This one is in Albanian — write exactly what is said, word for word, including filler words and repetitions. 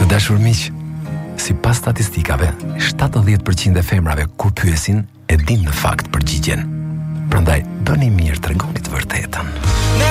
Të dashur miq, sipas statistikave, shtatëdhjetë përqind e femrave kur pyesin e din në fakt përgjigjen. Prandaj bëni mirë, tregoni të vërtetën.